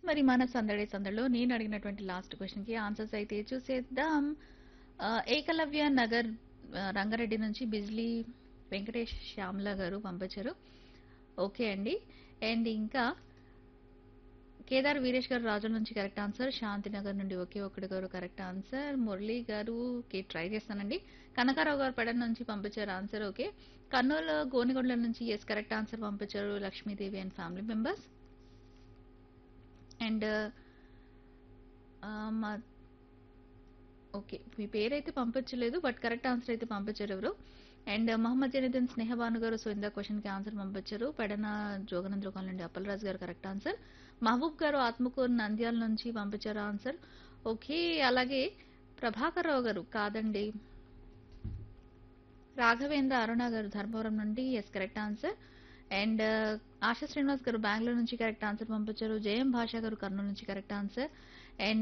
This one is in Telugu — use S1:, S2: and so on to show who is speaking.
S1: మరి మన సందడి సందడిలో నేను అడిగినటువంటి లాస్ట్ క్వశ్చన్‌కి ఆన్సర్స్ అయితే చూసేద్దాం. ఏకలవ్య నగర్ రంగారెడ్డి నుంచి బిజ్లీ వెంకటేష్ శ్యామల గారు పంపించారు. ఓకే అండి. అండ్ ఇంకా కేదార్ వీరేష్ గారు రాజుల నుంచి కరెక్ట్ ఆన్సర్. శాంతినగర్ నుండి ఒకే ఒక్కడు గారు కరెక్ట్ ఆన్సర్. మురళి గారుకి ట్రై చేస్తానండి. కనకారావు గారు పెడన్ నుంచి పంపించారు ఆన్సర్ ఓకే. కర్నూలు గోనిగొండల నుంచి ఎస్ కరెక్ట్ ఆన్సర్ పంపించారు Lakshmidevi and family members. And మా ఓకే. మీ పేరైతే పంపించలేదు. బట్ కరెక్ట్ ఆన్సర్ అయితే పంపించారు ఎవరు. అండ్ మహమ్మద్ జనీద్దీన్ స్నేహబాను గారు సో ఇందా క్వశ్చన్‌కి ఆన్సర్ పంపించారు. పెడన జోగనంద్ర కాలనీ నుండి అప్పలరాజు గారు కరెక్ట్ ఆన్సర్. మహబూబ్ గారు ఆత్మకూరు నంద్యాల నుంచి పంపించారు ఆన్సర్. ఓకే. అలాగే ప్రభాకర్ రావు గారు కాదండి. రాఘవేంద్ర అరుణ గారు ధర్మవరం నుండి yes correct answer. And ASHA Srinivas గారు బెంగళూరు నుంచి కరెక్ట్ ఆన్సర్ పంపించారు. జయం భాష గారు కర్నూలు నుంచి కరెక్ట్ ఆన్సర్. అండ్